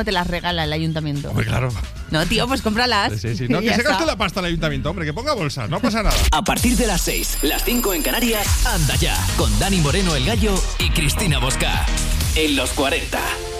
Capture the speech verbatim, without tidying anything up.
como te las regala el ayuntamiento. Hombre, claro. No, tío, pues cómpralas. Sí, sí. No, que se gaste la pasta el ayuntamiento, hombre, que ponga bolsas, no pasa nada. A partir de las seis, las cinco en Canarias, Anda Ya, con Dani Moreno el Gallo y Cristina Bosca. En los cuarenta.